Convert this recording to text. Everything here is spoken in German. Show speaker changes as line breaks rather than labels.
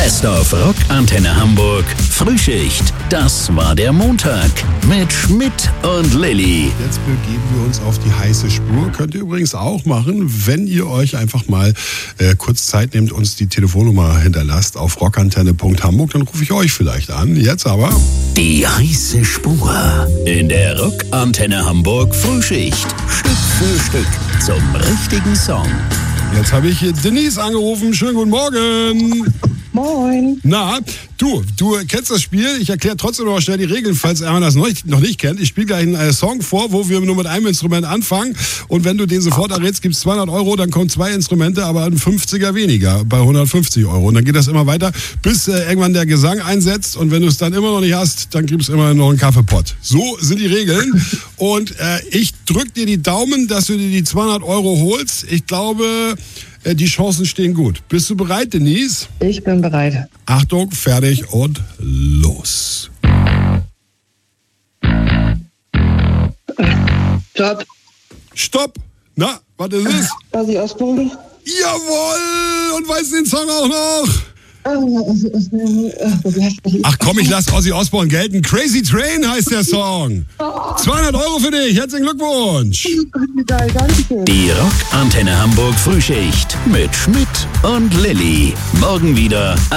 Best of Rock Antenne Hamburg Frühschicht. Das war der Montag mit Schmidt und Lilly.
Jetzt begeben wir uns auf die heiße Spur. Könnt ihr übrigens auch machen, wenn ihr euch einfach mal kurz Zeit nehmt, uns die Telefonnummer hinterlasst auf rockantenne.hamburg. Dann rufe ich euch vielleicht an. Jetzt aber
Die heiße Spur in der Rock Antenne Hamburg Frühschicht. Stück für Stück zum richtigen Song.
Jetzt habe ich Denise angerufen. Schönen guten Morgen.
Moin.
Na, du kennst das Spiel. Ich erkläre trotzdem noch mal schnell die Regeln, falls einer das noch nicht kennt. Ich spiele gleich einen Song vor, wo wir nur mit einem Instrument anfangen. Und wenn du den sofort errätst, gibt es 200 Euro, dann kommen 2 Instrumente, aber ein 50er weniger, bei 150 Euro. Und dann geht das immer weiter, bis irgendwann der Gesang einsetzt. Und wenn du es dann immer noch nicht hast, dann gibt es immer noch einen Kaffeepott. So sind die Regeln. Und ich drück dir die Daumen, dass du dir die 200 Euro holst. Ich glaube, die Chancen stehen gut. Bist du bereit, Denise?
Ich bin bereit.
Achtung, fertig und los.
Stopp.
Stopp. Na, was ist es?
Ozzy Osbourne.
Jawohl! Und weißt du den Song auch noch?
Wie heißt das Lied?
Ach komm, ich lass Ozzy Osbourne gelten. Crazy Train heißt der Song. 200 Euro für dich. Herzlichen Glückwunsch.
Geil, danke.
Die Rock Antenne Hamburg Frühschicht mit Schmidt und Lilly. Morgen wieder